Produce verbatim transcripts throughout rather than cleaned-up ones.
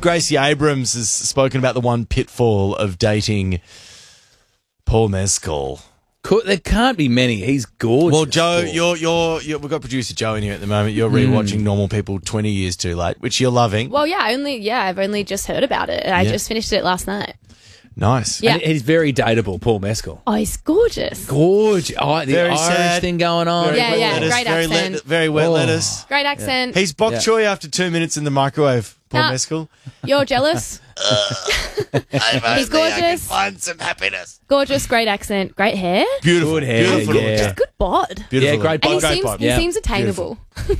Gracie Abrams has spoken about the one pitfall of dating Paul Mescal. Could, there can't be many. He's gorgeous. Well, Joe, Paul. you're, you're, you're, we've got producer Joe in here at the moment. You're rewatching Normal People twenty years too late, which you're loving. Well, yeah, I only yeah, I've only just heard about it. I Yeah. just finished it last night. Nice. Yeah. And he's very dateable, Paul Mescal. Oh, he's gorgeous. Gorgeous. Oh, the Very Irish sad. thing going on. Very Yeah, wet yeah, lettuce, great very, accent. let- very wet Oh. lettuce. Great accent. He's bok Yeah. choy after two minutes in the microwave, Paul Nah. Mescal. You're jealous. He's gorgeous. Find some happiness. Gorgeous, great accent, great hair. Beautiful. Good hair, Beautiful. yeah. Just Good bod. beautiful. Yeah, great And he Great seems bod. he Yeah. seems attainable.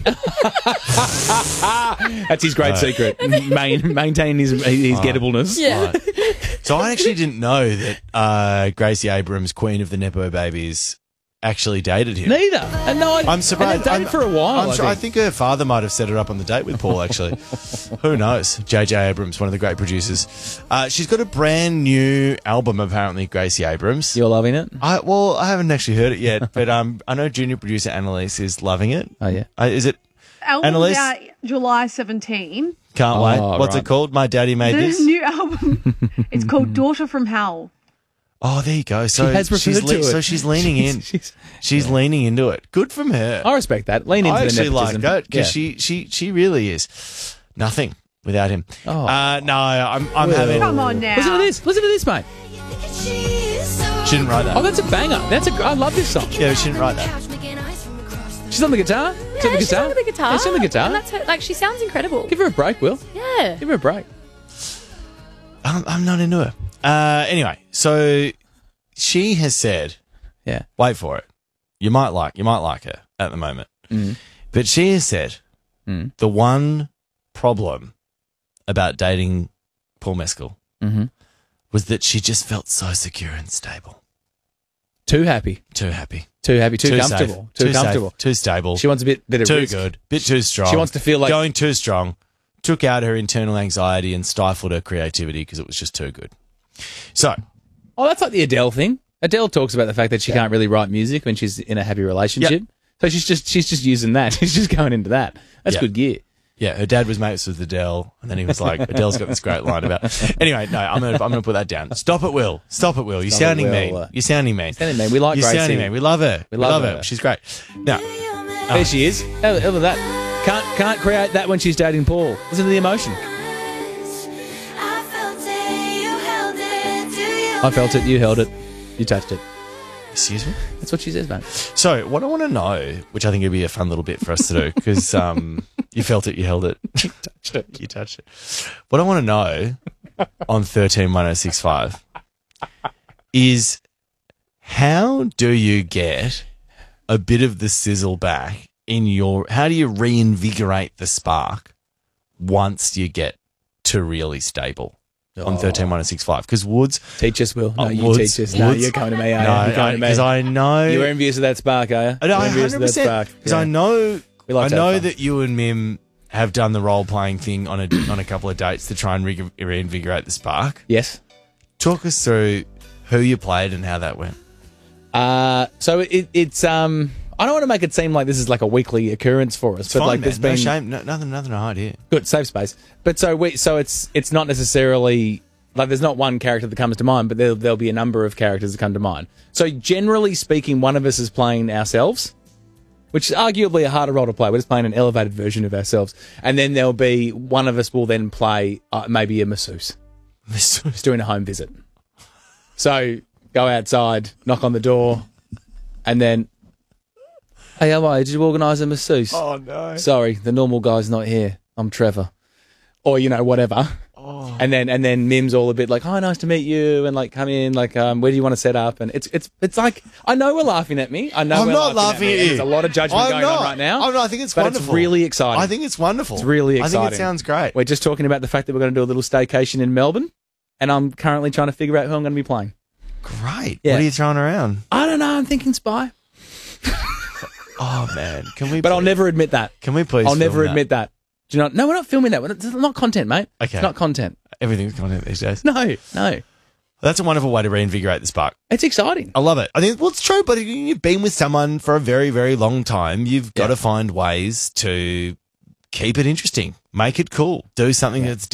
That's his great secret. Main, maintaining his, his gettableness. Yeah. So I actually didn't know that uh, Gracie Abrams, Queen of the Nepo Babies, actually dated him. Neither. And no, I, I'm surprised. And they've dated I'm- for a while. I'm I sure, I think. think her father might have set her up on the date with Paul, actually. Who knows? J J Abrams, one of the great producers. Uh, she's got a brand new album, apparently, Gracie Abrams. You're loving it? I, well, I haven't actually heard it yet, but um, I know junior producer Annalise is loving it. Oh, yeah. Uh, is it? Album's Annalise? out July seventeenth. Can't Oh, wait. What's right. it called? My Daddy Made The This? new album, it's called Daughter from Hell. Oh, there you go. So has she's referred to it. So she's leaning in. She's- She's leaning into it. Good from her. I respect that. Lean into I the actually like nepotism. that because Yeah. she, she, she really is nothing without him. Oh. Uh, no, I'm, I'm Well. having. Come on now. Listen to this. Listen to this, mate. She didn't write that. Oh, that's a banger. That's a. I love this song. Yeah, she didn't write that. She's on the guitar. She's Yeah, on the she's guitar. on the guitar. Yeah, she's on the guitar. And that's her, like she sounds incredible. Give her a break, Will. Yeah. Give her a break. I'm, I'm not into her. Uh, anyway, so she has said, Yeah. wait for it. You might like, you might like her at the moment, Mm. but she has said Mm. the one problem about dating Paul Mescal Mm-hmm. was that she just felt so secure and stable. Too happy. Too happy. Too happy. Too, safe, comfortable. Too, safe, comfortable. too stable. She wants a bit, bit of too risk. good. Bit too strong. She wants to feel like- going too strong. Took out her internal anxiety and stifled her creativity because it was just too good. So, Oh, that's like the Adele thing. Adele talks about the fact that she can't really write music when she's in a happy relationship. Yep. So she's just she's just using that. She's just going into that. That's Yep. good gear. yeah, her dad was mates with Adele, and then he was like, Adele's got this great line about. Anyway, no, I'm gonna I'm gonna put that down. Stop it, Will. Stop it, Will. You're Stop it, sounding Will. mean. You're sounding mean. Sounding mean. We like You're Gracie. sounding mean. We love her. We love her. She's great. Now, There she is. How how about that? Can't can't create that when she's dating Paul. Listen to the emotion. I felt it. You held it. You touched it. excuse me. That's what she says, mate. So, what I want to know, which I think would be a fun little bit for us to do, because um, you felt it, you held it, you touched it, you touched it. What I want to know on thirteen one oh six five is how do you get a bit of the sizzle back in your? How do you reinvigorate the spark once you get to really stable? On thirteen one oh six five, because Woods, Teach us, Will. No, Oh, you Woods- teach us. No, Woods- you're coming to me, are you? no, You're coming to me. because I know You were envious of that spark, are you? I know, You're I envious hundred of that percent spark. because Yeah. I know We like I to have know fun. that you and Mim have done the role playing thing on a on a couple of dates to try and re- reinvigorate the spark. Yes. Talk us through who you played and how that went. Uh, so it, it's um. I don't want to make it seem like this is like a weekly occurrence for us, It's but fine, like man. there's No been shame, no, nothing, nothing to hide here. good safe space. But so we so it's it's not necessarily like there's not one character that comes to mind, but there there'll be a number of characters that come to mind. So generally speaking, one of us is playing ourselves, which is arguably a harder role to play. We're just playing an elevated version of ourselves, and then there'll be one of us will then play uh, maybe a masseuse, just doing a home visit. So go outside, knock on the door, and then, hey, how are you? Did you organise a masseuse? Oh no! Sorry, the normal guy's not here. I'm Trevor. Or, you know, whatever. Oh. And then and then Mim's all a bit like, oh, nice to meet you, and like, come in, like, um, where do you want to set up? And it's it's it's like, I know we're laughing at me. I know I'm we're not laughing, laughing at, at me. you. There's a lot of judgment I'm going not. on right now. I'm not, I think it's but wonderful. it's really exciting. I think it's wonderful. It's really I exciting. think it sounds great. We're just talking about the fact that we're going to do a little staycation in Melbourne, and I'm currently trying to figure out who I'm going to be playing. Great. Yeah. What are you throwing around? I don't know. I'm thinking Spy. Oh man, can we? But I'll please- never admit that. Can we please? I'll film never that? admit that. Do you not? No, we're not filming that. We're not, it's not content, mate. Okay. It's not content. Everything's content these days. No, no. That's a wonderful way to reinvigorate the spark. It's exciting. I love it. I think, well, it's true, but if you've been with someone for a very, very long time, you've got Yeah. to find ways to keep it interesting, make it cool, do something Yeah. that's